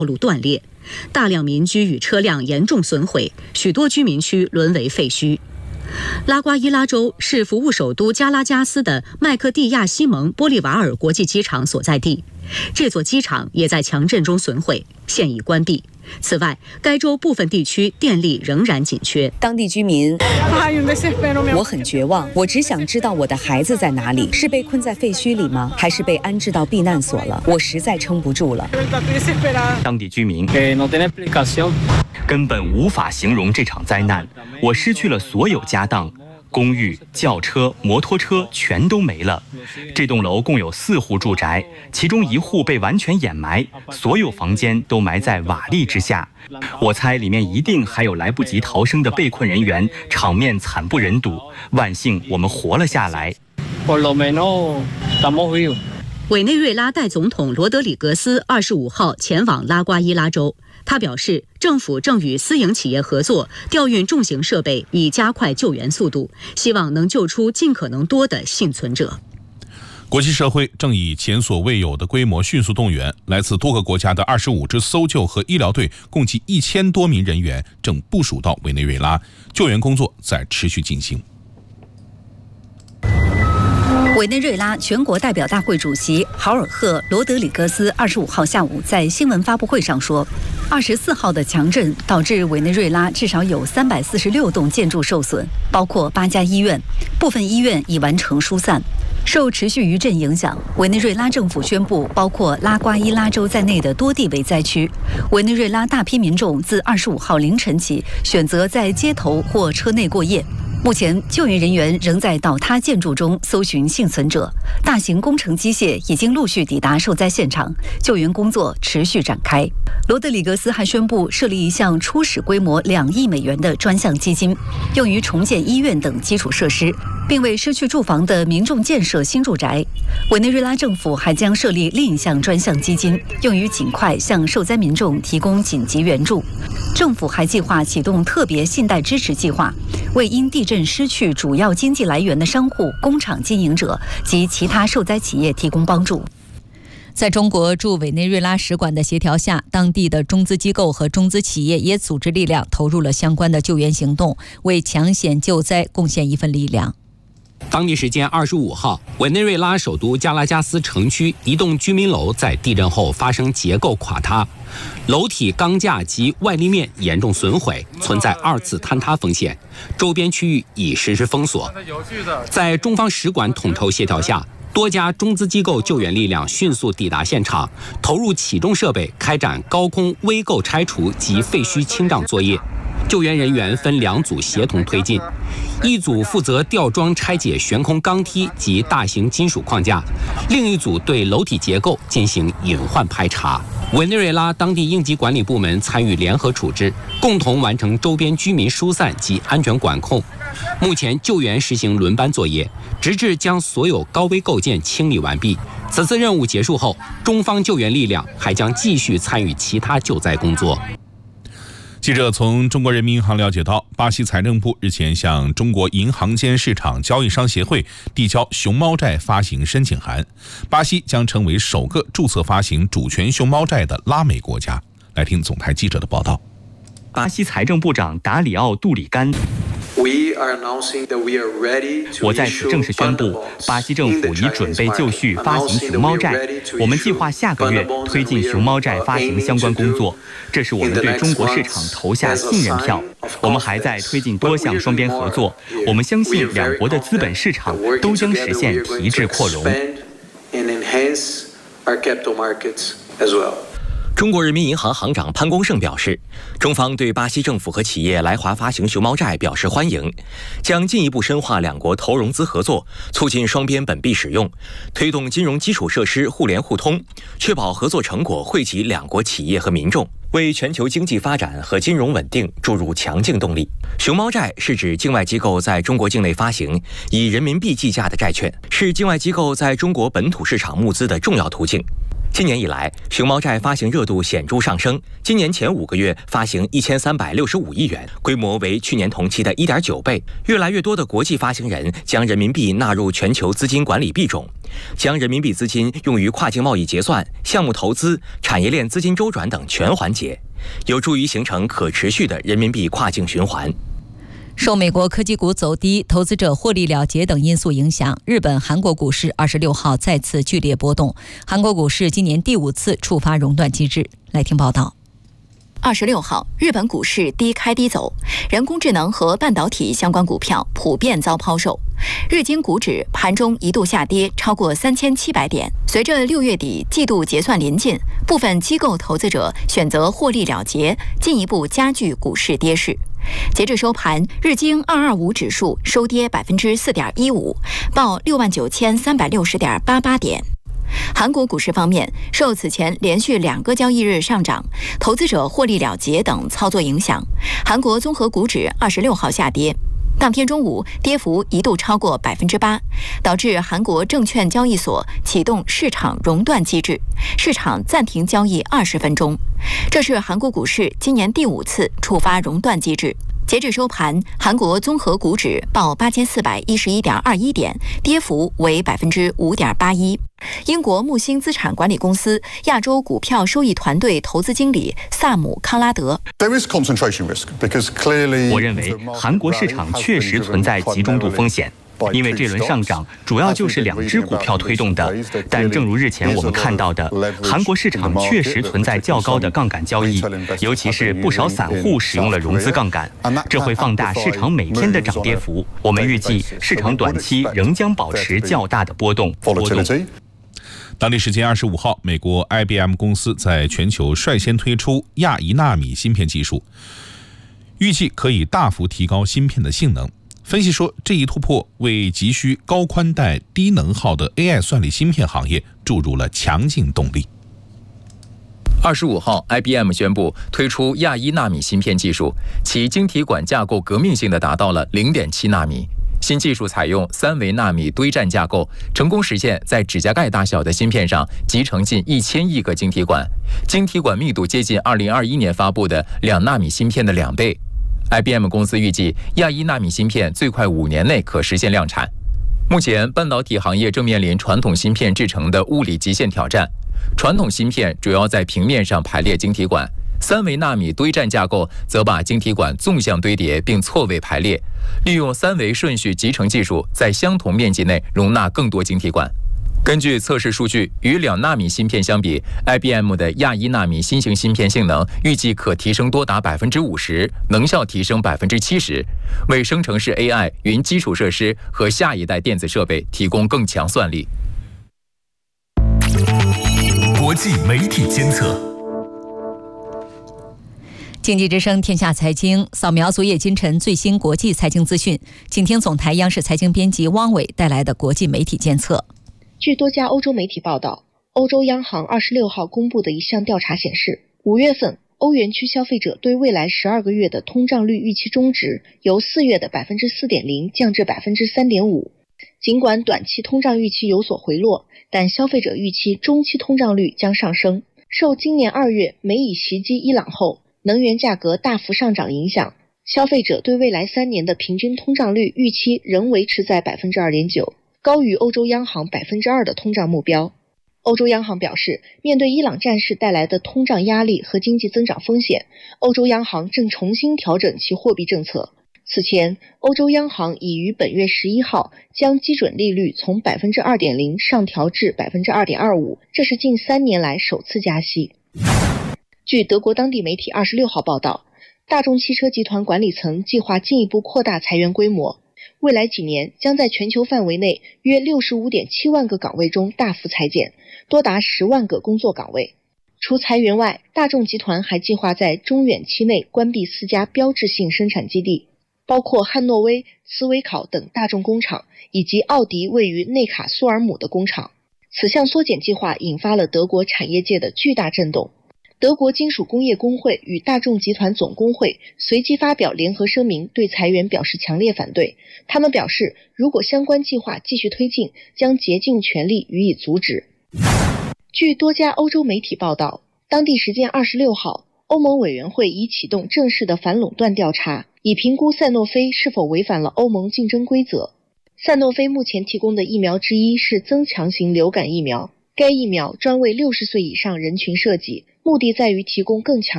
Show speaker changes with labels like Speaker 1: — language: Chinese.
Speaker 1: 路断裂，大量民居与车辆严重损毁，许多居民区沦为废墟。拉瓜伊拉州是服务首都加拉加斯的麦克蒂亚西蒙玻利瓦尔国际机场所在地，这座机场也在强震中损毁，现已关闭。此外，该州部分地区电力仍然紧缺。
Speaker 2: 当地居民，我很绝望，我只想知道我的孩子在哪里，是被困在废墟里吗？还是被安置到避难所了？我实在撑不住了。
Speaker 3: 当地居民根本无法形容这场灾难，我失去了所有家当。公寓、轿车、摩托车全都没了。这栋楼共有4户住宅，其中1户被完全掩埋，所有房间都埋在瓦砾之下。我猜里面一定还有来不及逃生的被困人员，场面惨不忍睹。万幸我们活了下来。
Speaker 1: 委内瑞拉代总统罗德里格斯25号前往拉瓜伊拉州。他表示，政府正与私营企业合作，调运重型设备，以加快救援速度，希望能救出尽可能多的幸存者。
Speaker 4: 国际社会正以前所未有的规模迅速动员，来自多个国家的25支搜救和医疗队，共计1000多名人员正部署到委内瑞拉，救援工作在持续进行。
Speaker 2: 委内瑞拉全国代表大会主席豪尔赫·罗德里格斯25号下午在新闻发布会上说，24号的强震导致委内瑞拉至少有346栋建筑受损，包括8家医院，部分医院已完成疏散。受持续余震影响，委内瑞拉政府宣布包括拉瓜伊拉州在内的多地为灾区。委内瑞拉大批民众自25号凌晨起选择在街头或车内过夜。目前，救援人员仍在倒塌建筑中搜寻幸存者，大型工程机械已经陆续抵达受灾现场，救援工作持续展开。罗德里格斯还宣布设立一项初始规模2亿美元的专项基金，用于重建医院等基础设施，并为失去住房的民众建设新住宅。委内瑞拉政府还将设立另一项专项基金，用于尽快向受灾民众提供紧急援助。政府还计划启动特别信贷支持计划，为因地震失去主要经济来源的商户、工厂经营者及其他受灾企业提供帮助。
Speaker 5: 在中国驻委内瑞拉使馆的协调下，当地的中资机构和中资企业也组织力量投入了相关的救援行动，为抢险救灾贡献一份力量。
Speaker 6: 当地时间25号，委内瑞拉首都加拉加斯城区一栋居民楼在地震后发生结构垮塌，楼体钢架及外立面严重损毁，存在2次坍塌风险，周边区域已实施封锁。在中方使馆统筹协调下，多家中资机构救援力量迅速抵达现场，投入起重设备，开展高空危构拆除及废墟清障作业。救援人员分2组协同推进，一组负责吊装拆解悬空钢梯及大型金属框架，另一组对楼体结构进行隐患排查。委内瑞拉当地应急管理部门参与联合处置，共同完成周边居民疏散及安全管控。目前救援实行轮班作业，直至将所有高危构件清理完毕。此次任务结束后，中方救援力量还将继续参与其他救灾工作。
Speaker 4: 记者从中国人民银行了解到，巴西财政部日前向中国银行间市场交易商协会递交熊猫债发行申请函，巴西将成为首个注册发行主权熊猫债的拉美国家。来听总台记者的报道。
Speaker 3: 巴西财政部长达里奥·杜里甘，我在此正式宣布，巴西政府已准备就绪发行熊猫债。我们计划下个月推进熊猫债发行相关工作，这是我们对中国市场投下信任票。我们还在推进多项双边合作，我们相信两国的资本市场都将实现提质扩容。
Speaker 7: 中国人民银行行长潘功胜表示，中方对巴西政府和企业来华发行熊猫债表示欢迎，将进一步深化两国投融资合作，促进双边本币使用，推动金融基础设施互联互通，确保合作成果惠及两国企业和民众，为全球经济发展和金融稳定注入强劲动力。熊猫债是指境外机构在中国境内发行以人民币计价的债券，是境外机构在中国本土市场募资的重要途径。 今年以来，熊猫债发行热度显著上升。今年前5个月发行1365亿元，规模为去年同期的1.9倍。越来越多的国际发行人将人民币纳入全球资金管理币种，将人民币资金用于跨境贸易结算、项目投资、产业链资金周转等全环节，有助于形成可持续的人民币跨境循环。
Speaker 5: 受美国科技股走低、投资者获利了结等因素影响，日本、韩国股市26号再次剧烈波动。韩国股市今年第5次触发熔断机制。来听报道。
Speaker 2: 26号，日本股市低开低走，人工智能和半导体相关股票普遍遭抛售。日经股指盘中一度下跌超过3700点。随着6月底季度结算临近，部分机构投资者选择获利了结，进一步加剧股市跌势。截至收盘，日经225指数收跌4.15%，报69360.88点。韩国股市方面，受此前连续2个交易日上涨、投资者获利了结等操作影响，韩国综合股指26号下跌。当天中午，跌幅一度超过8%，导致韩国证券交易所启动市场熔断机制，市场暂停交易20分钟。这是韩国股市今年第5次触发熔断机制。截至收盘，韩国综合股指报8411.21点，跌幅为5.81%。英国木星资产管理公司亚洲股票收益团队投资经理萨姆·康拉德，
Speaker 3: 我认为韩国市场确实存在集中度风险。因为这轮上涨主要就是2只股票推动的，但正如日前我们看到的，韩国市场确实存在较高的杠杆交易，尤其是不少散户使用了融资杠杆，这会放大市场每天的涨跌幅。我们预计市场短期仍将保持较大的波动。
Speaker 4: 当地时间25号，美国 IBM 公司在全球率先推出亚1纳米芯片技术，预计可以大幅提高芯片的性能。分析说，这一突破为急需高宽带低能耗的 AI 算力芯片行业注入了强劲动力。
Speaker 8: 25号 ，IBM 宣布推出亚1纳米芯片技术，其晶体管架构革命性地达到了0.7纳米。新技术采用3维纳米堆栈架构，成功实现在指甲盖大小的芯片上集成近1000亿个晶体管，晶体管密度接近2021年发布的2纳米芯片的2倍。IBM 公司预计，亚1纳米芯片最快5年内可实现量产。目前，半导体行业正面临传统芯片制成的物理极限挑战。传统芯片主要在平面上排列晶体管，3维纳米堆栈架构则把晶体管纵向堆叠并错位排列，利用3维顺序集成技术，在相同面积内容纳更多晶体管。根据测试数据，与2纳米芯片相比 ，IBM 的亚1纳米新型芯片性能预计可提升多达50%，能效提升70%，为生成式 AI、云基础设施和下一代电子设备提供更强算力。
Speaker 9: 国际媒体监测。
Speaker 5: 经济之声天下财经扫描昨夜今晨最新国际财经资讯，请听总台央视财经编辑汪伟带来的国际媒体监测。
Speaker 10: 据多家欧洲媒体报道，欧洲央行26号公布的一项调查显示，5月份欧元区消费者对未来12个月的通胀率预期中值由4月的 4.0% 降至 3.5%。尽管短期通胀预期有所回落，但消费者预期中期通胀率将上升。受今年2月美以袭击伊朗后能源价格大幅上涨影响，消费者对未来3年的平均通胀率预期仍维持在 2.9%。高于欧洲央行 2% 的通胀目标。欧洲央行表示，面对伊朗战事带来的通胀压力和经济增长风险，欧洲央行正重新调整其货币政策。此前，欧洲央行已于本月11号将基准利率从 2.0% 上调至 2.25%， 这是近3年来首次加息。据德国当地媒体26号报道，大众汽车集团管理层计划进一步扩大裁员规模，未来几年将在全球范围内约 65.7 万个岗位中大幅裁减，多达10万个工作岗位。除裁员外，大众集团还计划在中远期内关闭4家标志性生产基地，包括汉诺威、茨威考等大众工厂，以及奥迪位于内卡苏尔姆的工厂。此项缩减计划引发了德国产业界的巨大震动。德国金属工业工会与大众集团总工会随即发表联合声明，对裁员表示强烈反对。他们表示，如果相关计划继续推进，将竭尽全力予以阻止。 据多家欧洲媒体报道，当地时间26号，欧盟委员会已启动正式的反垄断调查，以评估赛诺菲是否违反了欧盟竞争规则。赛诺菲目前提供的疫苗之一是增强型流感疫苗，该疫苗专为60岁以上人群设计，目的在于提供更强